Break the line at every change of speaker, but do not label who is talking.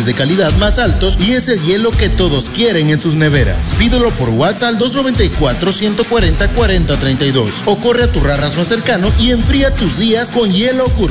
de calidad más altos y es el hielo que todos quieren en sus neveras. Pídelo por WhatsApp al 294-140-4032 o corre a tu Rarras más cercano y enfría tus días con Hielo Curvo.